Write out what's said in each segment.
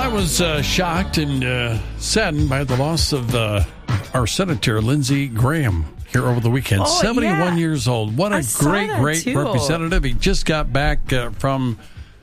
I was shocked and saddened by the loss of our Senator, Lindsey Graham, here over the weekend. 71 years old. What a great representative. He just got back from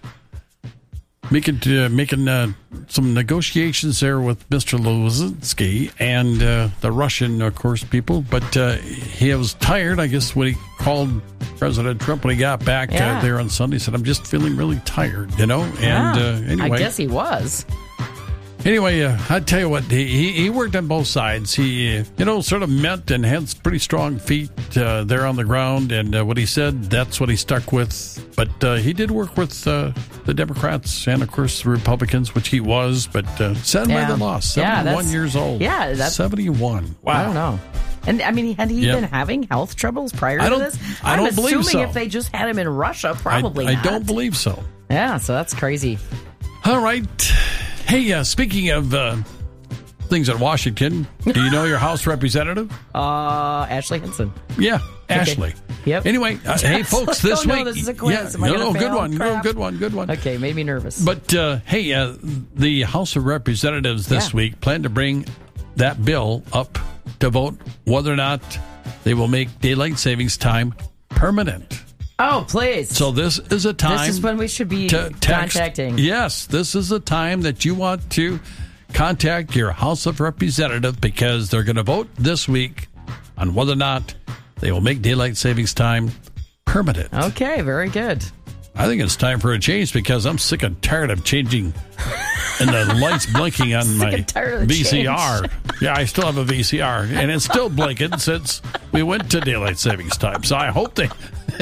making some negotiations there with Mr. Lozinski and the Russian, of course, people. But he was tired, I guess, when he called President Trump when he got back there on Sunday. He said, I'm just feeling really tired, And anyway, I guess he was. Anyway, I tell you what, he worked on both sides. He, sort of met and had pretty strong feet there on the ground. And what he said, that's what he stuck with. But he did work with the Democrats and, of course, the Republicans, which he was. But saddened by the loss. 71 years old. Yeah, that's 71. Wow. I don't know. And, I mean, had he been having health troubles prior to this? I don't believe so. I'm assuming if they just had him in Russia, probably not. I don't believe so. Yeah, so that's crazy. All right. Hey, speaking of things in Washington, do you know your House representative? Ashley Hinson. Yeah, Ashley. Okay. Yep. Anyway, hey, folks, this week. No, this is a quiz. Am I gonna fail? Good one. Okay, made me nervous. But, hey, the House of Representatives this week plan to bring that bill up to vote whether or not they will make daylight savings time permanent. Oh, please. So this is a time. This is when we should be contacting. Yes, this is a time that you want to contact your House of Representatives because they're going to vote this week on whether or not they will make daylight savings time permanent. Okay, very good. I think it's time for a change because I'm sick and tired of changing and the lights blinking on my VCR. Yeah, I still have a VCR, and it's still blinking since we went to daylight savings time. So I hope they...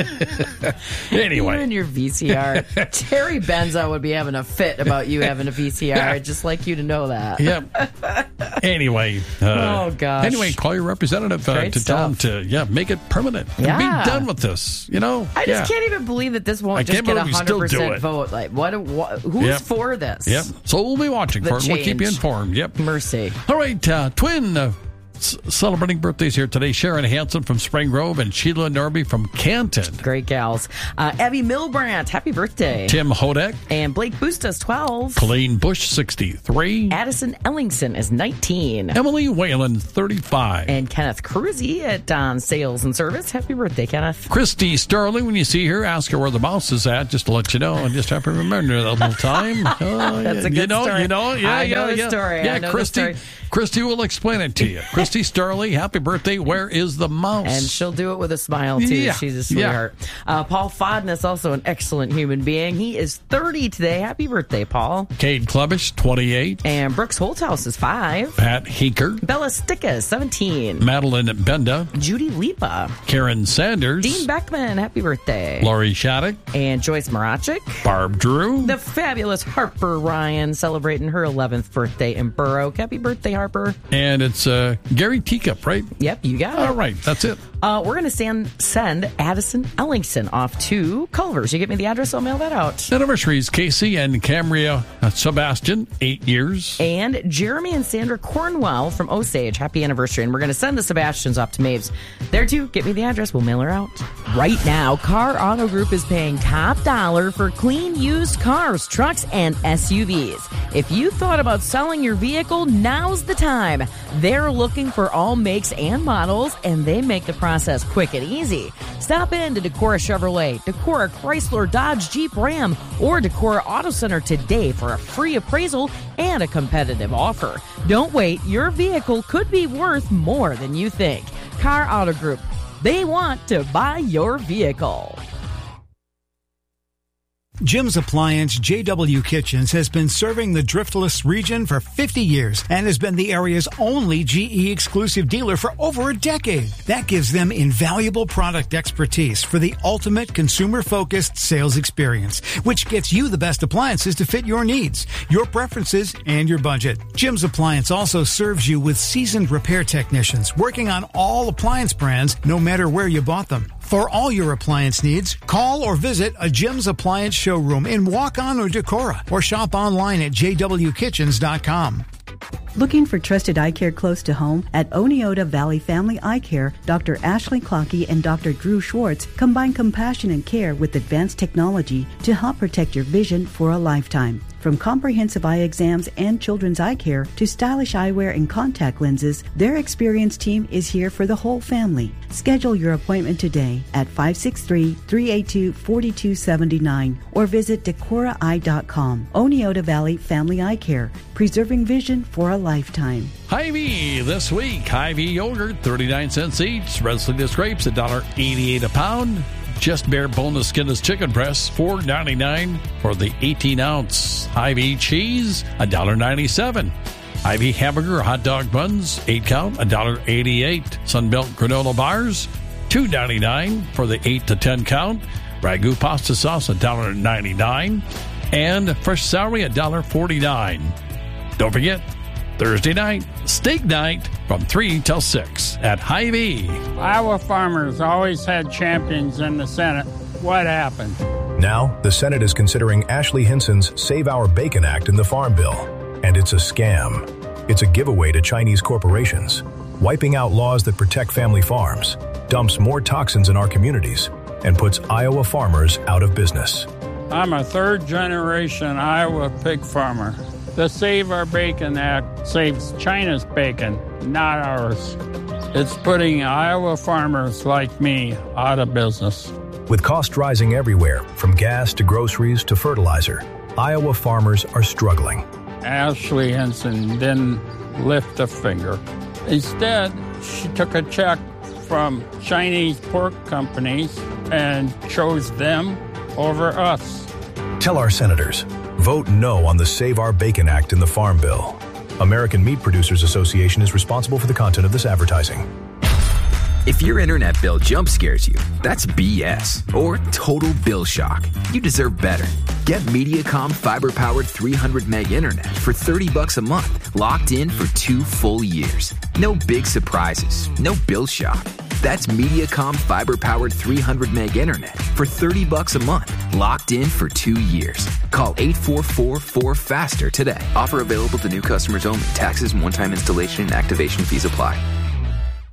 Anyway. You and your VCR. Terry Benzo would be having a fit about you having a VCR. I'd just like you to know that. Yep. Anyway. Oh, gosh. Anyway, call your representative to tell them to make it permanent. And be done with this, I just can't even believe that this won't just get 100% vote. Like, who's for this? Yep. So we'll be watching for it. We'll keep you informed. Yep. Mercy. All right, twin celebrating birthdays here today. Sharon Hansen from Spring Grove and Sheila Norby from Canton. Great gals. Abby Milbrandt, happy birthday. Tim Hodek. And Blake Bustos, 12. Colleen Bush, 63. Addison Ellingson is 19. Emily Whalen, 35. And Kenneth Cruzy at Don Sales and Service. Happy birthday, Kenneth. Christy Sterling, when you see her, ask her where the mouse is at, just to let you know. And just have to remember that little time. That's a good story. I know the story. Yeah, Christy. Christy will explain it to you. Christy Sterling, happy birthday. Where is the mouse? And she'll do it with a smile, too. Yeah. She's a sweetheart. Paul Fodness, also an excellent human being. He is 30 today. Happy birthday, Paul. Kate Klebish, 28. And Brooks Holthouse is 5. Pat Hinker. Bella Sticka is 17. Madeline Benda. Judy Lipa. Karen Sanders. Dean Beckman, happy birthday. Laurie Shattuck. And Joyce Marachik. Barb Drew. The fabulous Harper Ryan celebrating her 11th birthday in Borough. Happy birthday, Harper. And it's Gary Teacup, right? Yep, you got it. All right, that's it. We're going to send Addison Ellingson off to Culver's. You get me the address, I'll mail that out. Anniversaries, Casey and Camria Sebastian, 8 years. And Jeremy and Sandra Cornwell from Osage, happy anniversary. And we're going to send the Sebastians off to Maves. There, too, get me the address, we'll mail her out. Right now, Car Auto Group is paying top dollar for clean used cars, trucks, and SUVs. If you thought about selling your vehicle, now's the time. They're looking for all makes and models, and they make the process quick and easy. Stop in to Decorah Chevrolet, Decorah Chrysler Dodge Jeep Ram, or Decorah Auto Center today for a free appraisal and a competitive offer. Don't wait. Your vehicle could be worth more than you think. Car Auto Group. They want to buy your vehicle. Jim's Appliance JW Kitchens has been serving the Driftless region for 50 years and has been the area's only GE exclusive dealer for over a decade. That gives them invaluable product expertise for the ultimate consumer-focused sales experience, which gets you the best appliances to fit your needs, your preferences, and your budget. Jim's Appliance also serves you with seasoned repair technicians working on all appliance brands, no matter where you bought them. For all your appliance needs, call or visit a Jim's Appliance showroom in Waukon or Decorah, or shop online at jwkitchens.com. Looking for trusted eye care close to home? At Oneota Valley Family Eye Care, Dr. Ashley Clockey and Dr. Drew Schwartz combine compassion and care with advanced technology to help protect your vision for a lifetime. From comprehensive eye exams and children's eye care to stylish eyewear and contact lenses, their experienced team is here for the whole family. Schedule your appointment today at 563-382-4279 or visit decoraeye.com. Oneota Valley Family Eye Care, preserving vision for a lifetime. Hy-Vee this week. Hy-Vee yogurt, 39 cents each. Red Salinas grapes, $1.88 a pound. Just bare boneless skinless chicken breasts, $4.99 for the 18-ounce. Hy-Vee cheese, $1.97. Hy-Vee hamburger or hot dog buns, 8-count, $1.88. Sunbelt granola bars, $2.99 for the 8 to 10 count. Ragu pasta sauce, $1.99. And fresh celery, $1.49. Don't forget, Thursday night, steak night from 3 till 6 at Hy-Vee. Iowa farmers always had champions in the Senate. What happened? Now, the Senate is considering Ashley Hinson's Save Our Bacon Act in the Farm Bill. And it's a scam. It's a giveaway to Chinese corporations, wiping out laws that protect family farms, dumps more toxins in our communities, and puts Iowa farmers out of business. I'm a third-generation Iowa pig farmer. The Save Our Bacon Act saves China's bacon, not ours. It's putting Iowa farmers like me out of business. With costs rising everywhere, from gas to groceries to fertilizer, Iowa farmers are struggling. Ashley Hinson didn't lift a finger. Instead, she took a check from Chinese pork companies and chose them over us. Tell our senators, vote no on the Save Our Bacon Act in the Farm Bill. American Meat Producers Association is responsible for the content of this advertising. If your internet bill jump scares you, that's BS or total bill shock. You deserve better. Get Mediacom fiber-powered 300 meg internet for $30 a month, locked in for 2 full years. No big surprises, no bill shock. That's Mediacom fiber-powered 300 meg internet for $30 a month, locked in for 2 years. Call 844-4FASTER today. Offer available to new customers only. Taxes and one-time installation and activation fees apply.